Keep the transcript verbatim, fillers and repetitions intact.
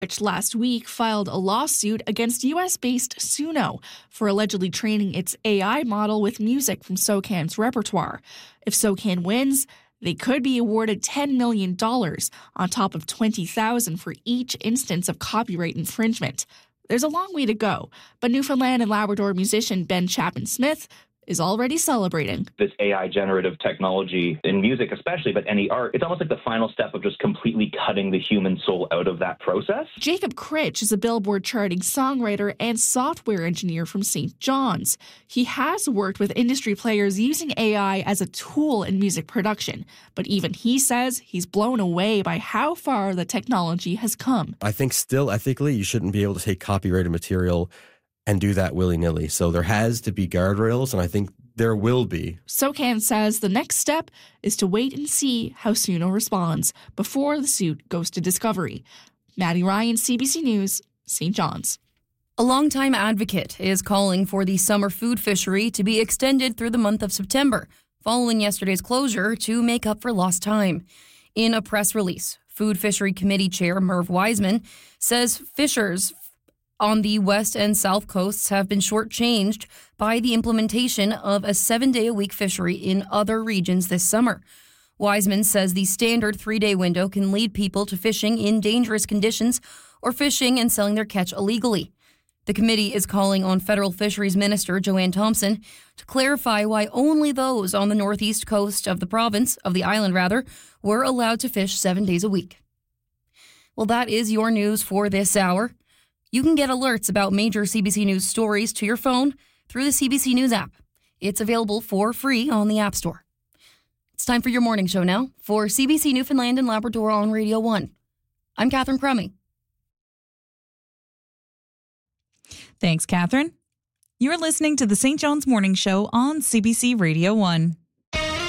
which last week filed a lawsuit against U S-based Suno for allegedly training its A I model with music from SOCAN's repertoire. If SOCAN wins, they could be awarded ten million dollars on top of twenty thousand dollars for each instance of copyright infringement. There's a long way to go, but Newfoundland and Labrador musician Ben Chapman-Smith is already celebrating. This A I generative technology in music especially, but any art, it's almost like the final step of just completely cutting the human soul out of that process. Jacob Critch is a Billboard charting songwriter and software engineer from Saint John's. He has worked with industry players using A I as a tool in music production, but even he says he's blown away by how far the technology has come. I think still ethically you shouldn't be able to take copyrighted material and do that willy-nilly. So there has to be guardrails, and I think there will be. SOCAN says the next step is to wait and see how Suno responds before the suit goes to discovery. Maddie Ryan, C B C News, Saint John's. A longtime advocate is calling for the summer food fishery to be extended through the month of September, following yesterday's closure to make up for lost time. In a press release, Food Fishery Committee Chair Merv Wiseman says fishers on the west and south coasts have been shortchanged by the implementation of a seven-day-a-week fishery in other regions this summer. Wiseman says the standard three-day window can lead people to fishing in dangerous conditions or fishing and selling their catch illegally. The committee is calling on Federal Fisheries Minister Joanne Thompson to clarify why only those on the northeast coast of the province, of the island rather, were allowed to fish seven days a week. Well, that is your news for this hour. You can get alerts about major C B C News stories to your phone through the C B C News app. It's available for free on the App Store. It's time for your morning show now for C B C Newfoundland and Labrador on Radio one. I'm Catherine Crummy. Thanks, Catherine. You're listening to the Saint John's Morning Show on C B C Radio one.